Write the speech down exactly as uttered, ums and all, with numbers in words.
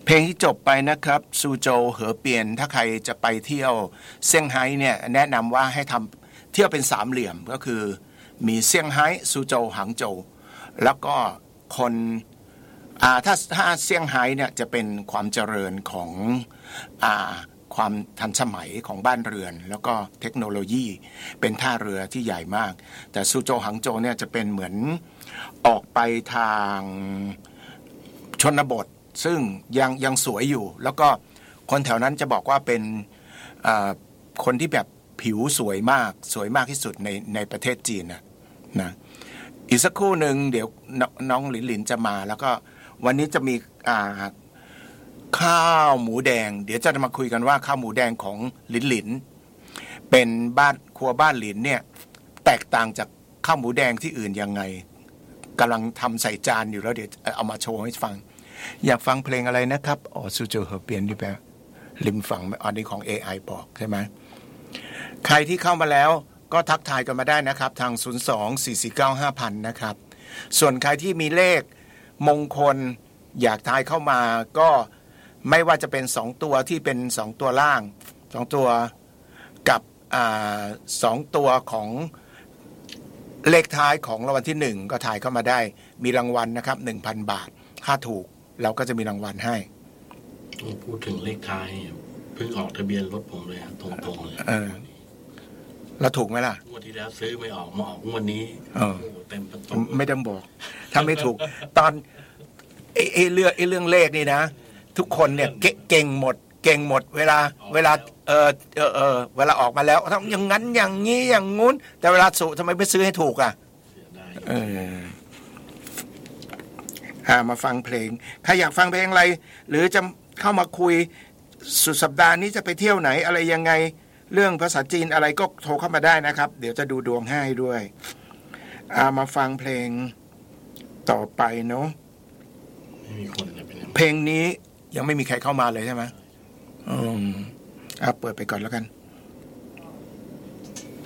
เพลงที่จบไปนะครับซูโจวเหอเปียนถ้าใครจะไปเที่ยวเซี่ยงไฮ้เนี่ยแนะนำว่าให้ทำเที่ยวเป็นสามเหลี่ยมก็คือมีเซี่ยงไฮ้ซูโจวหางโจวแล้วก็คนอ่าถ้าถ้าเซี่ยงไฮ้เนี่ยจะเป็นความเจริญของอ่าความทันสมัยของบ้านเรือนแล้วก็เทคโนโลยีเป็นท่าเรือที่ใหญ่มากแต่ซูโจวหางโจวเนี่ยจะเป็นเหมือนออกไปทางชนบทซึ่งยังยังสวยอยู่แล้วก็คนแถวนั้นจะบอกว่าเป็นคนที่แบบผิวสวยมากสวยมากที่สุดในในประเทศจีนนะนะอีกสักครู่หนึ่งเดี๋ยวน้องหลินหลินจะมาแล้วก็วันนี้จะมีข้าวหมูแดงเดี๋ยวจะมาคุยกันว่าข้าวหมูแดงของหลินหลินเป็นบ้านครัวบ้านหลินเนี่ยแตกต่างจากข้าวหมูแดงที่อื่นยังไงกำลังทำใส่จานอยู่แล้วเดี๋ยวเอามาโชว์ให้ฟังอยากฟังเพลงอะไรนะครับอ๋อซูโจวเหอเปียนที่แปลริมฝั่งอันนี้ของ เอ ไอ บอกใช่ไหมใครที่เข้ามาแล้วก็ทักทายกันมาได้นะครับทางศูนย์ สอง สี่ สี่ เก้า ห้า ศูนย์ ศูนย์นะครับส่วนใครที่มีเลขมงคลอยากทายเข้ามาก็ไม่ว่าจะเป็นสองตัวที่เป็นสองตัวล่างสองตัวกับอ่าสองตัวของเลขท้ายของรางวัลที่หนึ่งก็ถ่ายเข้ามาได้มีรางวัลนะครับ หนึ่งพัน บาทถ้าถูกเราก็จะมีรางวัลให้พูดถึงเลขท้ายเพิ่งออกทะเบียนรถผมเลยตรงๆเลยเออแล้วถูกไหมล่ะงวดที่แล้วซื้อไม่ออกมาออกงวดนี้เออเต็มประตูไม่ต้องบอกถ้าไม่ถูกตอนไอ้ไอ้เรื่องไอ้เรื่องเลขนี่นะทุกคนเนี่ยเก่งหมดเก่งหมดเวลาเวลาเออเออเออเวลาออกมาแล้วทำอย่างนั้นอย่างนี้อย่างงู้นแต่เวลาสุทำไมไม่ซื้อให้ถูกอ่ะเอออ่ามาฟังเพลงใครอยากฟังเพลงอะไรหรือจะเข้ามาคุยสุดสัปดาห์นี้จะไปเที่ยวไหนอะไรยังไงเรื่องภาษาจีนอะไรก็โทรเข้ามาได้นะครับเดี๋ยวจะดูดวงให้ด้วยอ่ามาฟังเพลงต่อไปเนาะเพลงนี้ยังไม่มีใครเข้ามาเลยใช่ไหมอืมอ่าเปิดไปก่อนแล้วกัน